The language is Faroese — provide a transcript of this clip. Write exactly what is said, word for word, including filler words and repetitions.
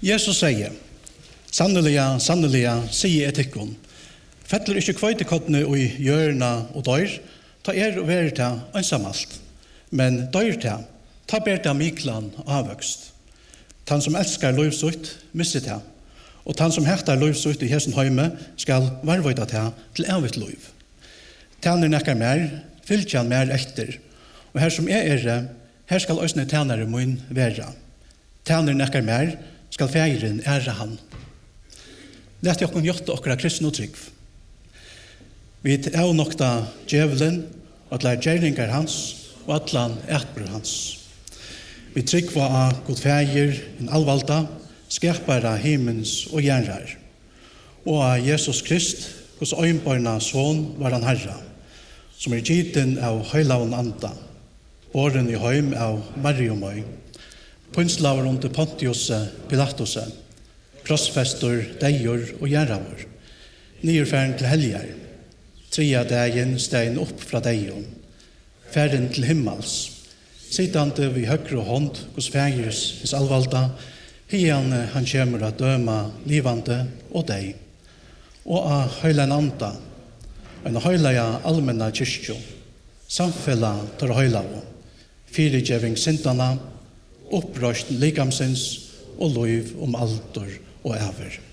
Jesus sier, sannelig, sannelig, sier jeg tikkun, fettler ikke kvøytekottene i hjørna og dør, ta er og være til ensamalt, men dør til, ta ber til miklan avvøkst. Han som elskar lovsutt, misser til, og han som hektar lovsutt i hessen høyme, skal varvøyda til til evigt lov. Tjener nekkar mer, fylkjan mer etter, og her som er er, her skal òsne tjenere mun være. Tjener nekkar mer, skal feiren ære han. Lett jeg okkur gjotta okra kristne uttrykk. Vi er nokta djevelen, og atler gjerringar hans, og atlan etbror hans. Vi tryggva av god feir, en allvalda, skapare himmens og jernrar. Og av Jesus Krist, hos øynbarna son var han herra, som er giten av høylaven anda, båren i høym av Mariumøy, punslaver under Pontius Pilatus, krossfestor, deior og jernravor, nyrfæren til helgar, tria dagen stein opp fra deion, færen til himmels, sittande vi høyre hånd hos fægers hos allvalda, hian han kjemur at døma livande og deg, og av høylen anda, en høyleia allmenna kyrkjo, samfella tar høylau, fyrirgjeving sintana, opprøst likamsins og lov om alder og æver.